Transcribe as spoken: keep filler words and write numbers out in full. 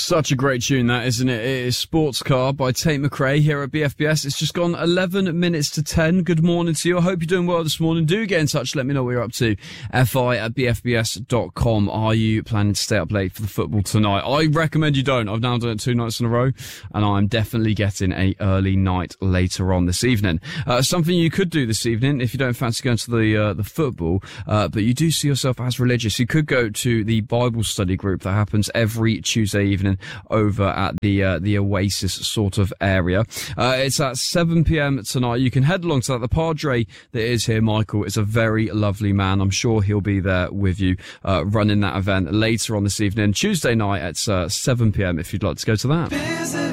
Such a great tune, that, isn't it? It is Sports Car by Tate McRae here at B F B S. It's just gone eleven minutes to ten. Good morning to you. I hope you're doing well this morning. Do get in touch. Let me know what you're up to. Fi at b f b s dot com. Are you planning to stay up late for the football tonight? I recommend you don't. I've now done it two nights in a row, and I'm definitely getting a early night later on this evening. Uh, something you could do this evening if you don't fancy going to the uh, the football, uh, but you do see yourself as religious. You could go to the Bible study group that happens every Tuesday evening over at the uh, the Oasis sort of area. Uh, it's at seven p.m. tonight. You can head along to that. The Padre that is here, Michael, is a very lovely man. I'm sure he'll be there with you uh, running that event later on this evening, Tuesday night at uh, seven p.m. if you'd like to go to that.